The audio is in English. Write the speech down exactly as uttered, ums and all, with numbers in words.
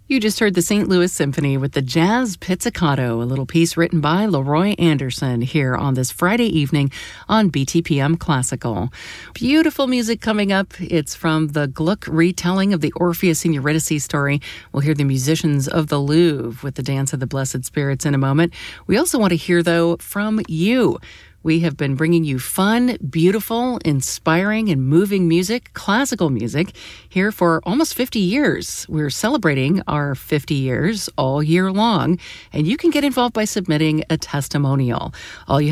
You just heard the Saint Louis Symphony with the Jazz Pizzicato, a little piece written by Leroy Anderson here on this Friday evening on B T P M Classical. Beautiful music coming up. It's from the Gluck retelling of the Orpheus and Eurydice story. We'll hear the musicians of the Louvre with the Dance of the Blessed Spirits in a moment. We also want to hear, though, from you. We have been bringing you fun, beautiful, inspiring, and moving music, classical music, here for almost fifty years. We're celebrating our fifty years all year long, and you can get involved by submitting a testimonial. All you